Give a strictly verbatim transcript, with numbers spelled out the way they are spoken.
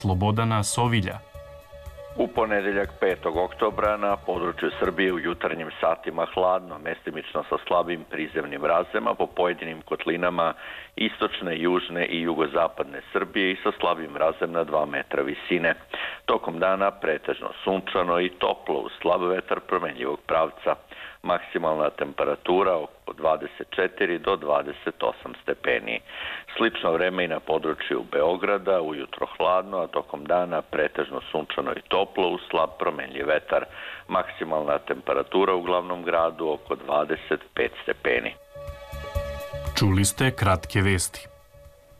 Slobodana Sovilja. U ponedeljak petog oktobra na području Srbije u jutarnjim satima hladno, mestimično sa slabim prizemnim mrazem, po pojedinim kotlinama istočne, južne i jugozapadne Srbije i sa slabim mrazem na dva metra visine. Tokom dana pretežno sunčano i toplo uz slab vetar promenljivog pravca. Maksimalna temperatura oko dvadeset četiri do dvadeset osam stepeni. Slično vreme i na području Beograda, ujutro hladno, a tokom dana pretežno sunčano i toplo uz slab promenljiv vetar. Maksimalna temperatura u glavnom gradu oko dvadeset pet stepeni. Čuli ste kratke vesti.